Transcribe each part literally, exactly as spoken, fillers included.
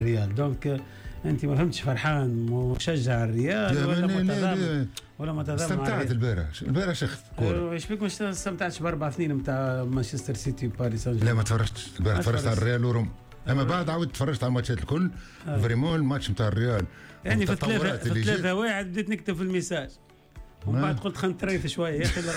الريال. دونك انت ما فهمتش فرحان مشجع الريال ولا متضامن ولا متضامن؟ استمتعت البارح البارح شخت كوره. ايش بك مش استمتعتش باربع سنين نتاع مانشستر سيتي وباريس سان جيرمان؟ لا ما تفرجتش البارح، تفرجت على الريال وروم، اما بعد عاودت تفرجت على الماتشات الكل. آه. فريمون الماتش نتاع الريال يعني في ثلاثة في ثلاثة واحد بديت نكتب في الميساج ومن بعد قلت خلينا نتريث شويه يا اخي.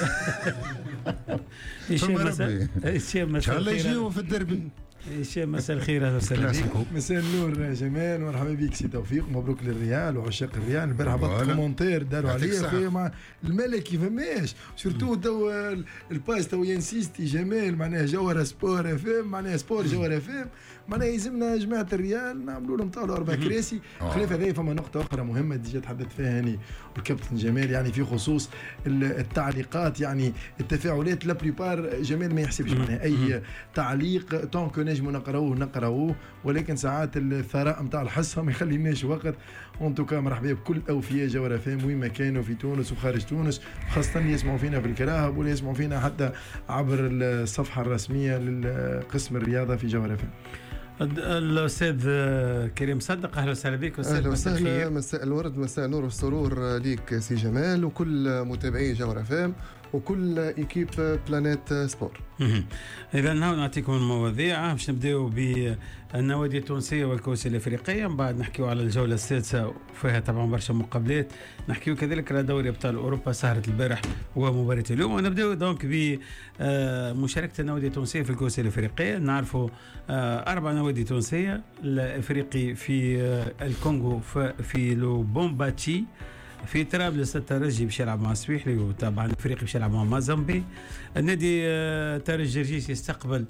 هشام مساء هشام مساء ان شاء الله يجيو في الدربي. هشام مساء الخير. اهلا وسهلا بك. مساء النور جمال، مرحبا بك سي توفيق، مبروك للريال وعشاق الريال. البارح هبط كومونتير داروا عليا في مع الملكي فماش سورتو تو الباس تو ينسيستي جمال معناها جوهره سبور اف ام، معناها سبور جوهره اف ام، معناها يلزمنا جماعه الريال نعملوا لهم طاوله اربع كراسي. خلاف هذا فما نقطه اخرى مهمه ديجا تحدث فيها هاني والكابتن جمال، يعني في خصوص التعليقات، يعني التفاعلات لا بليبار جمال ما يحسبش معناها اي تعليق طونكو نجموا نقراوه نقراوه، ولكن ساعات الثراء نتاع الحصه ما يخليناش وقت. اون توكا مرحبا بكل اوفياء جوهره فام وين ما كانوا في تونس وخارج تونس، خاصه اللي يسمعوا فينا في الكراهب واللي يسمعوا فينا حتى عبر الصفحه الرسميه للقسم الرياضه في جوهره فام. الاستاذ كريم صدق، اهلا وسهلا بك. اهلا وسهلا، مساء الورد، مساء النور والسرور ليك سي جمال وكل متابعي جوهره فام وكل ايكيب بلانيت سبور. اذا هنا نعطيكم المواضيع باش نبداو بالنوادي التونسيه والكؤوس الافريقيه، من بعد نحكيو على الجوله السادسه وفيها طبعا برشا مقابلات، نحكيو كذلك على دوري ابطال اوروبا سهره البارح ومباراه اليوم، ونبداو دونك بمشاركه النوادي التونسيه في الكؤوس الافريقيه. نعرفوا اربع نوادي تونسيه، الافريقي في الكونغو في لوبومباتشي، في طرابلس الترجي باش يلعب مع سويحلي، وطبعا الافريقي باش يلعب مع مازامبي. النادي ترجي جرجيس يستقبل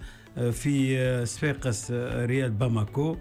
في صفاقس ريال باماكو،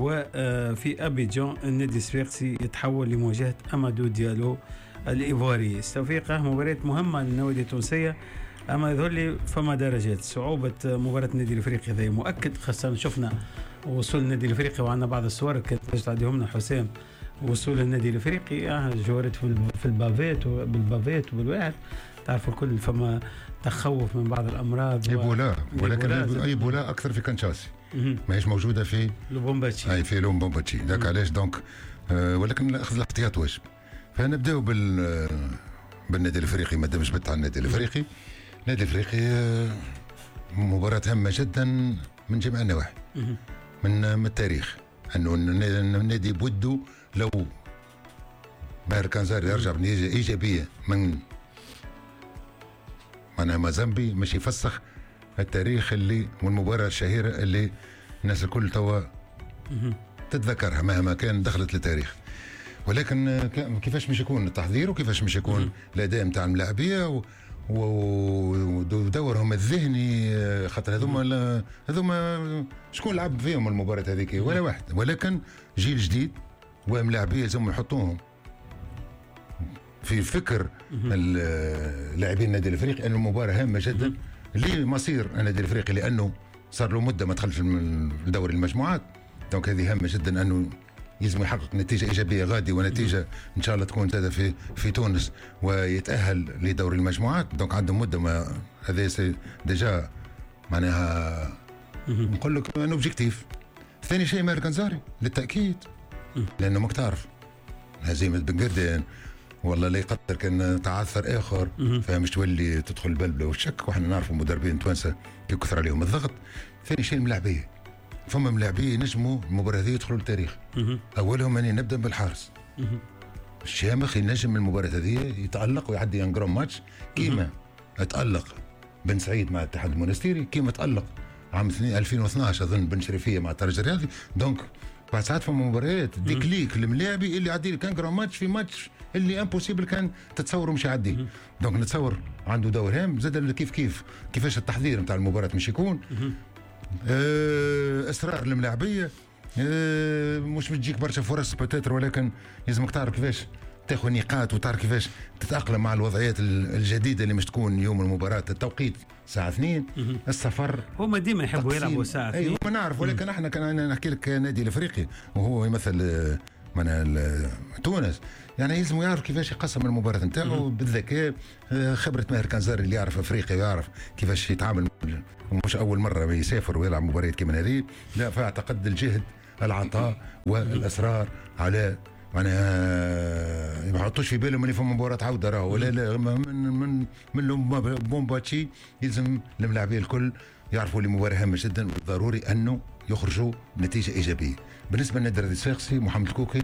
وفي ابيجان النادي الصفاقسي يتحول لمواجهه امادو ديالو الايفواري. توفيقه مباراه مهمه للنوادي التونسيه، اما يظهر لي فما درجات صعوبه مباراه النادي الافريقي هذا مؤكد، خاصه شفنا وصول النادي الافريقي وعندنا بعض الصور كانت تعديهم لنا حسام وصول النادي الافريقي. اه جوارات في البافيت وبالبافيت وبالواحد، تعرفوا الكل فما تخوف من بعض الامراض ايبولا، ولكن ايبولا اكثر في كنشاسي ماهيش موجوده في لوبومباتشي. اي في لوبومباتشي ذاك علاش دونك آه ولكن اخذ الاحتياط واجب. فنبداو بال آه بالنادي الافريقي، ما دام جبت على النادي الافريقي. النادي الافريقي آه مباراه هامه جدا من جميع النواحي، من من التاريخ، انه النادي بوده لو ماهر كنزاري يرجع بنتيجه ايجابيه من معناها مازامبي مش يفسخ التاريخ اللي والمباراه الشهيره اللي الناس الكل توا تتذكرها مهما كان دخلت للتاريخ. ولكن كيفاش مش يكون التحضير وكيفاش مش يكون الاداء نتاع الملاعبيه ودورهم الذهني، خاطر هذوما هذوما شكون لعب فيهم المباراه هذيك ولا واحد، ولكن جيل جديد وملاعبيه لازم يحطوهم في فكر اللاعبين النادي الافريقي ان المباراه هامه جدا لمصير النادي الافريقي، لانه صار له مده ما دخلش لدوري المجموعات. دونك هذه هامه جدا انه يلزم يحقق نتيجه ايجابيه غادي، ونتيجه ان شاء الله تكون هذا في في تونس ويتاهل لدوري المجموعات. دونك عندهم مده، ما هذا ديجا معناها نقول لك ان اوبجيكتيف. ثاني شيء ماهر كنزاري للتاكيد، لانه ماك تعرف هزيمه بن قردان والله لا يقدر كان تعثر اخر فمش تولي تدخل البلبله والشك، وحنا نعرفوا مدربين توانسه يكثر عليهم الضغط. ثاني شيء الملاعبيه، فما ملاعبيه ينجموا المباراه هذه يدخلوا للتاريخ. اولهم اني نبدا بالحارس الشامخ، ينجم المباراه هذه يتالق ويعدي ان جرام ماتش كيما تالق بن سعيد مع الاتحاد المونستيري، كيما تالق عام ألفين واثناعش اظن بن شريفيه مع الترجي الرياضي. دونك بعد ساعات فما مباريات ديكليك الملاعبي اللي يعدي كان جرام ماتش في ماتش اللي امبوسيبل كان تتصوروا مش يعدي. دونك نتصور عنده دور هام زاد كيف كيف كيفاش التحضير نتاع المباراه مش يكون أه اصرار الملاعبيه. أه مش بتجيك برشا فرص بتاتر، ولكن لازمك تعرف كيفاش تاخذ نقاط وتعرف كيفاش تتاقلم مع الوضعيات الجديده اللي مش تكون يوم المباراه. التوقيت الساعه اثنين، السفر هما ديما يحبوا يلعبوا الساعه اثنين. ايوه نعرف، ولكن احنا كان نحكي لك نادي الافريقي وهو يمثل من تونس، يعني يلزم يعرف كيفاش يقسم المباراه نتاعو بالذكاء. خبره ماهر كنزاري اللي يعرف افريقيا ويعرف كيفاش يتعامل، مش اول مره يسافر ويلعب مباريات كيما هذه. لا، فاعتقد الجهد العطاء والاصرار على معناها ما يحطوش في بالهم اللي فما مباراه عوده راهو ولا لا من من من بومباتشي. يلزم الملاعبين الكل يعرفوا اللي مباراه هامه جدا وضروري انه يخرجوا نتيجه ايجابيه. بالنسبه للنادي الصفاقسي محمد الكوكي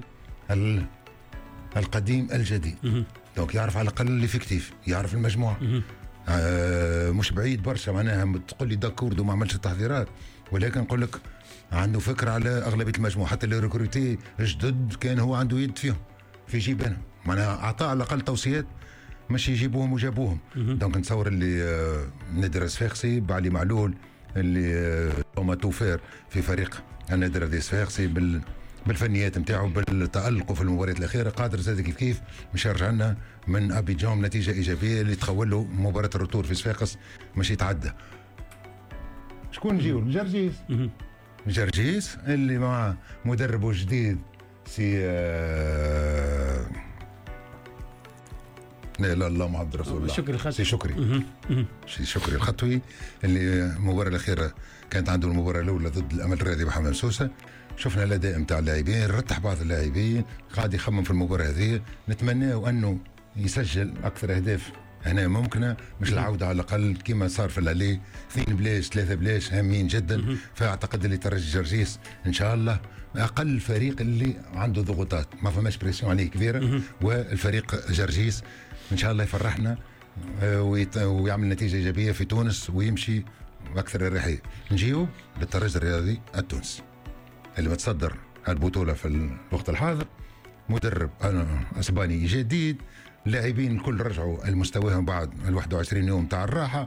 القديم الجديد، دونك يعرف على الاقل الافكتيف، يعرف المجموعه. آه مش بعيد برشا معناها تقول لي داكوردو ما عملش التحضيرات، ولكن نقول لك عنده فكره على اغلبيه المجموعه، حتى اللي ريكروتي جدد كان هو عنده يد فيهم في جيبانهم، معناها اعطاه على الاقل توصيات مش يجيبوهم وجابوهم. دونك نتصور اللي آه النادي الصفاقسي بعلي معلول اللي آه توما توفير في فريق النادي الصفاقسي بال بالفنيات نتاعو بالتألق في المباريات الأخيرة قادر زاد كيف كيف مش يرجع لنا من أبيجان نتيجة إيجابية اللي تخول له مباراة الرتور في صفاقس مش يتعدى. شكون نجيو؟ جرجيس. جرجيس اللي مع مدربه الجديد سي آه... لا لا اللهم عبد رسول الله شكري الخطوي. سي شكري سي شكري الخطوي اللي المباراة الأخيرة كانت عنده المباراة الأولى ضد الأمل الرياضي بحمام سوسة. شفنا الاداء نتاع اللاعبين، رتح بعض اللاعبين قاعد يخمم في المباراه هذه. نتمناه انه يسجل اكثر اهداف هنا ممكنه، مش العوده على الاقل كما صار في الالي اثنين بلاش ثلاثه بلاش هامين جدا. فاعتقد اللي ترجي جرجيس ان شاء الله اقل فريق اللي عنده ضغوطات ما فماش بريسيون عليه كبيره، والفريق جرجيس ان شاء الله يفرحنا ويعمل نتيجه ايجابيه في تونس ويمشي اكثر الريحيه. نجيو للترجي الرياضي التونسي اللي متصدر البطولة في الوقت الحاضر، مدرب اسباني جديد، لاعبين الكل رجعوا لمستواهم بعد ال واحد وعشرين يوم تاع الراحة.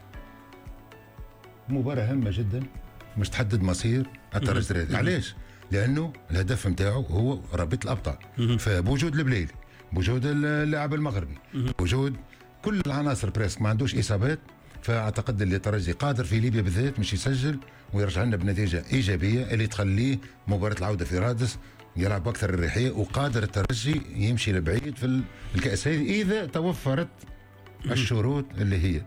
مباراة هامة جدا مش تحدد مصير الترجي الرياضي. علاش؟ لأنه الهدف نتاعو هو رابط الأبطال، فبوجود البليلي، بوجود اللاعب المغربي، بوجود كل العناصر بريسك ما عندوش إصابات، فاعتقد اللي الترجي قادر في ليبيا بالذات مش يسجل ويرجع لنا بنتيجه ايجابيه اللي تخليه مباراه العوده في رادس يلعب اكثر الريحيه، وقادر الترجي يمشي لبعيد في الكاس هذه اذا توفرت الشروط اللي هي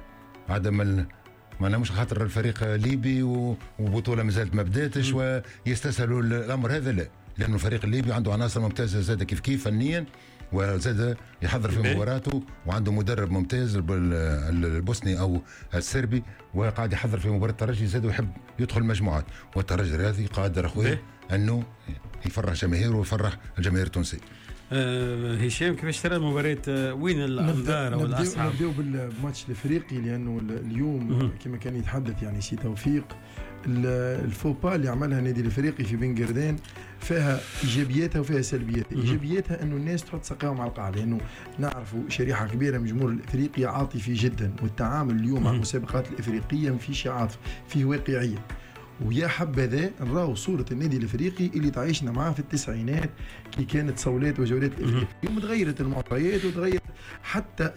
عدم ما مش خاطر الفريق ليبي وبطوله ما زالت ما بداتش ويستسهلوا الامر هذا، لا، لانه الفريق الليبي عنده عناصر ممتازه زاد كيف كيف فنيا، وزاد يحضر في مباراته وعنده مدرب ممتاز البوسني او السربي وقاعد يحضر في مباراه الترجي، زاد ويحب يدخل مجموعات، والترجي الرياضي قادر اخويا انه يفرح جماهيره ويفرح الجماهير التونسيه. أه هشام كيفاش ترى المباراه؟ أه وين الانظار او الاصعب؟ نبداو بالماتش الافريقي لانه اليوم كما كان يتحدث يعني سي توفيق الفوبا اللي عملها النادي الافريقي في بن قردان فيها ايجابياتها وفيها سلبياتها. ايجابياتها انه الناس تحط ساقهم على القاع، لانه نعرفوا شريحه كبيره من الجمهور الافريقي عاطفي جدا، والتعامل اليوم مع المسابقات الافريقيه ما فيش عاطفه، فيه واقعيه. ويا حبذا نراو صورة النادي الافريقي اللي تعيشنا معاه في التسعينات كي كانت صولات وجولات الافريقية. اليوم تغيرت المعطيات وتغيرت حتى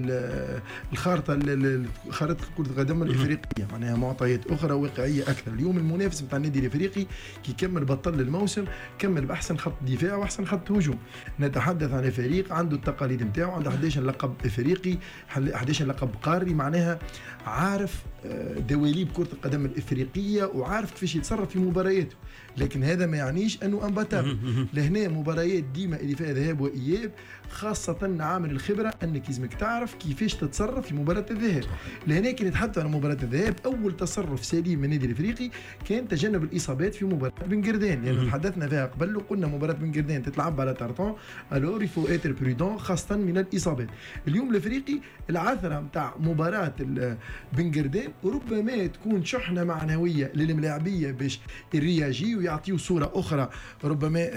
الخارطة خارطة كرة القدم الافريقية، معناها معطيات اخرى واقعية اكثر. اليوم المنافس بتاع النادي الافريقي كي كمل بطل الموسم كمل باحسن خط دفاع واحسن خط هجوم. نتحدث عن فريق عنده التقاليد نتاعو، عنده أحد عشر لقب افريقي، أحد عشر لقب قاري، معناها عارف دواليب كرة القدم الافريقية وعارف كيفاش يتصرف في مبارياته. لكن هذا ما يعنيش انه امباتابل. لهنا مباريات ديما اللي فيها ذهاب واياب، خاصة عامل الخبرة انك لازمك تعرف كيفاش تتصرف في مباراة الذهاب. لهنا كي نتحدث عن مباراة الذهاب، اول تصرف سليم من النادي الافريقي كان تجنب الاصابات في مباراة بن قردان، لانه يعني تحدثنا فيها قبل وقلنا مباراة بن قردان تتلعب على تارتون، الور يفو اتر برودون خاصة من الاصابات. اليوم الافريقي العثرة نتاع مباراة بن قردان ربما تكون شحنة معنوية للملاعبية باش يرياجي ويعطيو صورة أخرى ربما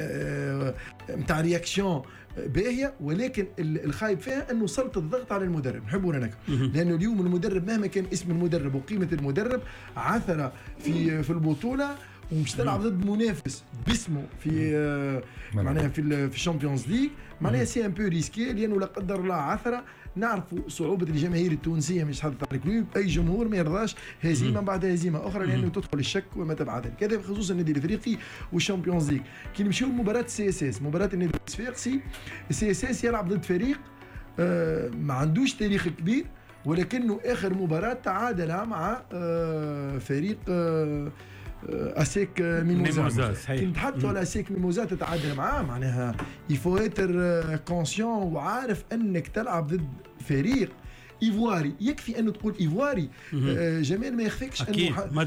نتاع رياكسيون باهية، ولكن الخايب فيها أنه سلط الضغط على المدرب. نحبوا نكر لأنه اليوم المدرب مهما كان اسم المدرب وقيمة المدرب عثر في في البطولة ومش تلعب ضد منافس باسمه في معناها في في الشامبيونز ليج، معناها سي ان بو ريسكي، لأنه لا قدر الله عثرة. نعرفوا صعوبة الجماهير التونسية مش حتى على أي جمهور ما يرضاش هزيمة بعد هزيمة أخرى، لأنه تدخل الشك وما تبع ذلك. هذا بخصوص النادي الإفريقي والشامبيونز ليج. كي نمشيو لمباراة السي اس اس، مباراة النادي الصفاقسي، السي اس اس يلعب ضد فريق آه ما عندوش تاريخ كبير، ولكنه آخر مباراة تعادل مع آه فريق آه اسيك ميموزا. كي نتحدثوا على اسيك ميموزا تتعادل معاه معناها يفو اتر كونسيون وعارف انك تلعب ضد فريق ايفواري. يكفي انه تقول ايفواري. آه جمال ما يخفيكش انه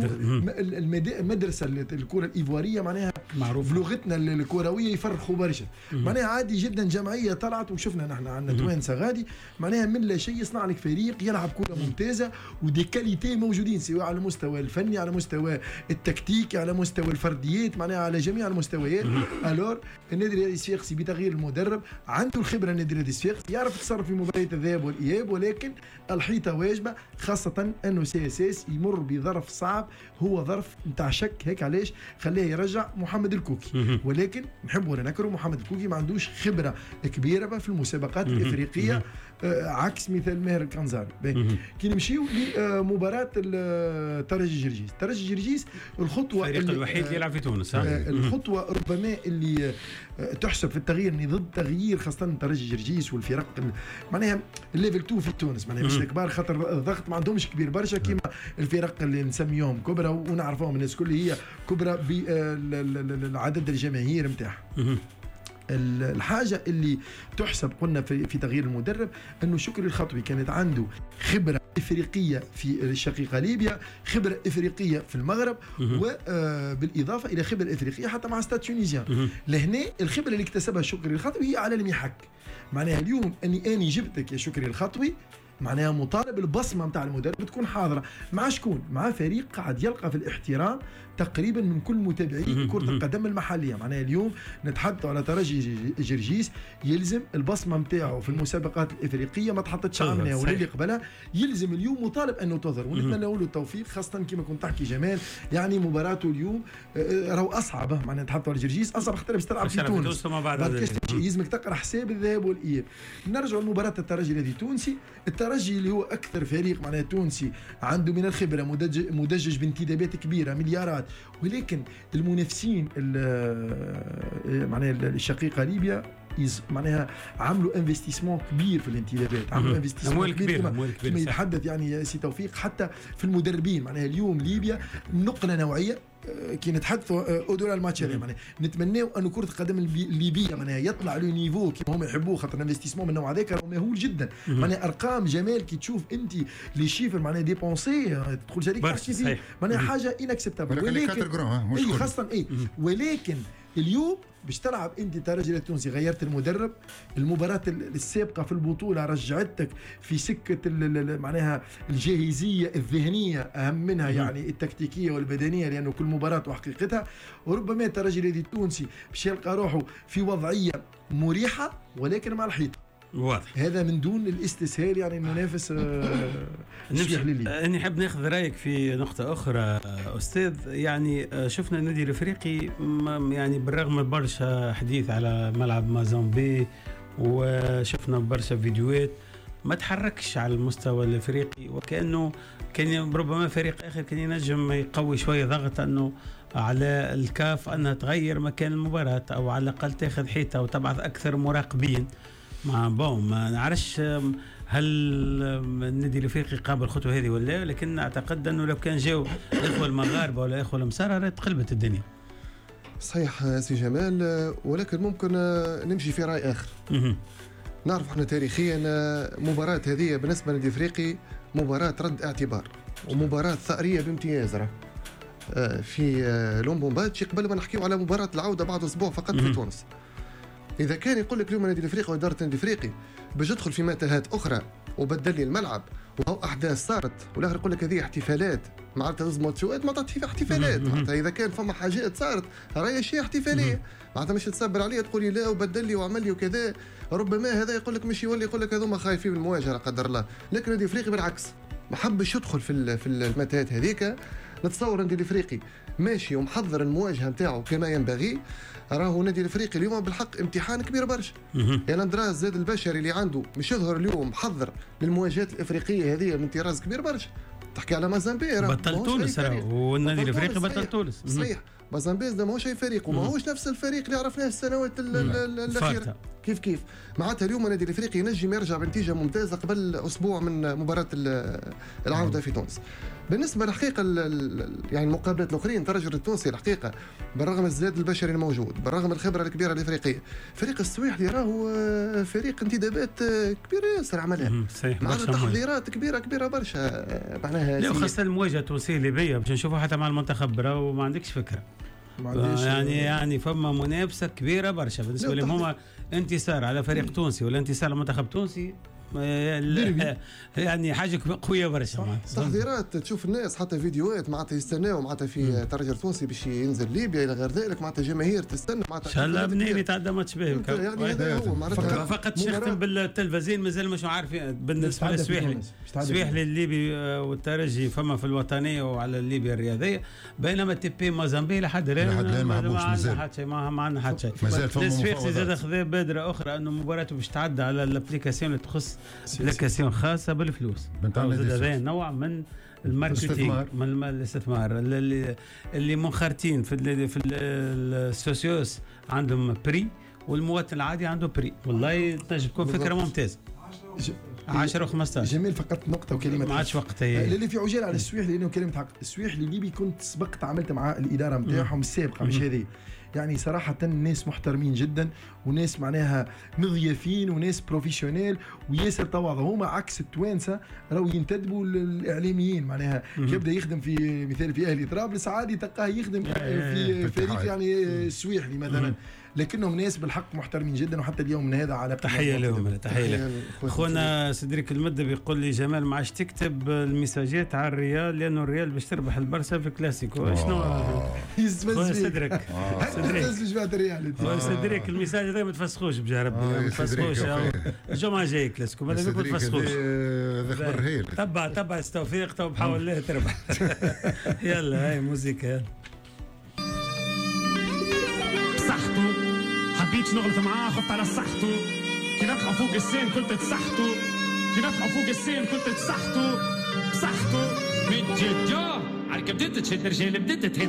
المدرسه الكره الايفواريه معناها معروف بلغتنا الكرويه يفرخوا برشا. معناها عادي جدا جمعيه طلعت وشفنا نحن عندنا توانسه غادي معناها من لا شيء يصنع لك فريق يلعب كره ممتازه ودي كاليتي موجودين سواء على المستوى الفني على مستوى التكتيكي على مستوى الفرديات معناها على جميع المستويات. الور النادي الرياضي الصفاقسي بتغيير المدرب عنده الخبره. النادي الرياضي الصفاقسي يعرف يتصرف في مباريات الذهاب والاياب ولكن الحيطه واجبه خاصه انه سي اس اس يمر بظرف صعب هو ظرف نتاع شك. هيك علاش خليه يرجع محمد الكوكي ولكن نحب ولا نكره محمد الكوكي ما عندوش خبره كبيره في المسابقات الافريقيه آه عكس مثال ماهر الكنزاري. كي نمشيو لمباراه الترجي جرجيس. الترجي جرجيس الخطوه الفريق الوحيد اللي يلعب في تونس. آه الخطوه ربما اللي آه تحسب في التغيير اني ضد تغيير خاصه الترجي جرجيس والفرق معناها الليفل اثنين في تونس معناها مش الكبار خاطر الضغط ما عندهمش كبير برشا كيما الفرق اللي نسميهم كبرى ونعرفوهم الناس كل هي كبرى بالعدد الجماهير نتاعها. الحاجة اللي تحسب قلنا في, في تغيير المدرب أنه شكري الخطوي كانت عنده خبرة إفريقية في الشقيقة ليبيا خبرة إفريقية في المغرب وبالإضافة إلى خبرة إفريقية حتى مع ستاد تونيزيان. لهنا الخبرة اللي اكتسبها شكري الخطوي هي على المحك. معناها اليوم أني أني جبتك يا شكري الخطوي معناها مطالب البصمه نتاع المدرب تكون حاضره مع شكون؟ مع فريق قاعد يلقى في الاحترام تقريبا من كل متابعين كره القدم المحليه. معناها اليوم نتحدث على ترجي جرجيس يلزم البصمه نتاعو في المسابقات الافريقيه ما تحطتش عامنا ولا اللي قبلها يلزم اليوم مطالب انه تظهر ونتمنى له التوفيق خاصه كما كنت تحكي جمال يعني مباراته اليوم راهو اصعب. معناها نتحدث على جرجيس اصعب خاطر باش تلعب في تونس بعد يلزمك تقرا حساب الذهاب والاياب. نرجعوا لمباراه الترجي الذي تونسي. الترجي اللي هو اكثر فريق معناها تونسي عنده من الخبره مدجج, مدجج بانتدابات كبيره مليارات ولكن المنافسين معناها الشقيقه ليبيا معناها عملوا انفستيسمون كبير في الانتدابات عملوا انفستيسمون كبير كما يتحدث يعني سي توفيق حتى في المدربين. معناها اليوم ليبيا نقله نوعيه كي نتحدثوا اودورا الماتش هذا معناها نتمناو انه كره القدم الليبيه معناها يطلع لو نيفو كيما هما يحبوه خاطر الانفستيسمون من النوع هذاك مهول جدا. معناها ارقام جمال كي تشوف انت لي شيفر معناها ديبونسي تدخل شريك تحكي فيه معناها حاجه انكسبتابل ولكن اي خاصه اي ولكن اليوم باش تلعب انت الترجي التونسي غيرت المدرب. المباراه السابقه في البطوله رجعتك في سكه معناها الجاهزيه الذهنيه اهم منها يعني التكتيكيه والبدنيه لانه كل مباراه وحقيقتها. وربما الترجي التونسي باش يلقى روحه في وضعيه مريحه ولكن مع الحيطه واضح. هذا من دون الاستسهال يعني المنافس نمشي. اني حاب ناخذ رايك في نقطه اخرى استاذ. يعني شفنا النادي الافريقي يعني بالرغم من برشا حديث على ملعب مازامبي وشفنا برشا فيديوهات ما تحركش على المستوى الافريقي وكانه كان ربما فريق اخر كان ينجم يقوي شويه ضغط انه على الكاف انها تغير مكان المباراه او على الاقل تاخذ حيطه وتبعث اكثر مراقبين. ما بون ما نعرفش هل النادي الافريقي قابل الخطوه هذه ولا لا لكن اعتقد انه لو كان جاوا الاخوه المغاربه ولا الاخوه المسارة تقلبت الدنيا. صحيح سي جمال ولكن ممكن نمشي في راي اخر. نعرف احنا تاريخيا مباراه هذه بالنسبه للنادي الافريقي مباراه رد اعتبار ومباراه ثأريه بامتياز. في لومبومباتشي قبل ما نحكيو على مباراه العوده بعد اسبوع فقط في تونس. إذا كان يقول لك اليوم النادي الافريقي وإدارة النادي الافريقي باش يدخل في متاهات أخرى وبدل لي الملعب وهو أحداث صارت والآخر يقول لك هذه احتفالات معناتها لازم تشوات معناتها فيها احتفالات معناتها إذا كان فما حاجات صارت راهي شيء احتفالية معناتها مش تصبر عليا تقول لي لا وبدل لي وعمل لي وكذا. ربما هذا يقول لك مش يولي يقول لك هذوما خايفين من المواجهة لا قدر الله. لكن النادي الافريقي بالعكس ما حبش يدخل في في المتاهات هذيك. نتصور النادي الافريقي ماشي ومحضر المواجهة نتاعو كما ينبغي. راهو النادي الافريقي اليوم بالحق امتحان كبير برشا. يعني اندراس زاد البشري اللي عنده مش يظهر اليوم محضر للمواجهات الافريقيه هذه من طراز كبير برشا. تحكي على مازامبي بطل تونس والنادي الافريقي بطل تونس صحيح. مازامبي ماهوش اي فريق وماهوش نفس الفريق اللي عرفناه السنوات الاخيره كيف كيف معناتها اليوم النادي الافريقي ينجم يرجع بنتيجه ممتازه قبل اسبوع من مباراه العوده في تونس. بالنسبه للحقيقه يعني المقابلات الاخرين الترجي التونسي الحقيقه بالرغم الزاد البشري الموجود بالرغم الخبره الكبيره الافريقيه فريق السويحلي راهو فريق انتدابات كبيره ياسر عملها معناتها تحضيرات كبيره كبيره برشا معناها لا خاصه المواجهه التونسيه الليبيه باش نشوفوا حتى مع المنتخب راهو ما عندكش فكره يعني يعني فما منافسه كبيره برشا بالنسبه لهم هما انتصار على فريق تونسي ولا انتصار على منتخب تونسي يعني حاجه قويه برشا. تحضيرات تشوف الناس حتى فيديوهات معناتها يستناو معناتها في ترجي التونسي باش ينزل ليبيا الى غير ذلك معناتها جماهير تستنى معناتها ان شاء الله بنين يتعدى ماتش باهي يعني هو معناتها فقط شختم بالتلفزيون مازال مش عارفين بالنسبه للسويحلي السويحلي الليبي والترجي فما في الوطنيه وعلى الليبيا الرياضيه بينما تي بي موزمبيق لحد الان ما عندنا حتى شيء ما عندنا حتى شيء. السويحلي زاد خذا بادره اخرى انه مباراته باش تعدى على الابليكاسيون اللي تخص ابليكاسيون خاصه بالفلوس هذا نوع من الماركتينغ من الاستثمار اللي اللي منخرطين في في السوسيوس عندهم بري والمواطن العادي عنده بري والله تنجم تكون فكره ممتازه عشرة و15 جميل. فقط نقطه وكلمه ما عادش وقت هي اللي في عجاله على السويحلي لانه كلمه حق السويحلي الليبي كنت سبقت عملت مع الاداره نتاعهم السابقه مش هذه يعني صراحة ناس محترمين جدا وناس معناها مضيافين وناس بروفيشنال وياسر تواضع هما عكس التوانسة راهو ينتدبوا الإعلاميين معناها كيبدا يخدم في مثال في أهلي طرابلس عادي تلقاه يخدم في فريق يعني السويحلي مثلا لكنهم ناس بالحق محترمين جدا وحتى اليوم من هذا على تحيه لهم تحيه لهم. خونا سدريك المدة بيقول لي جمال ما عادش تكتب المساجات على الريال لانه الريال باش تربح البرسا في الكلاسيكو شنو يستفز سدرك سدرك الريال سدريك المساج هذا ما تفسخوش بجاه ربي ما تفسخوش الجمعه جاي كلاسيكو ماذا بيكون ما تفسخوش تبع تبع التوفيق تو بحاول الله تربح. يلا هاي موسيقى يلا صحته حبيت نغلط معاه خط على صحته كي نطلع فوق السين كنت تصحته كي نطلع فوق السين كنت تصحته صحته من جد على بديت تشد رجال بديت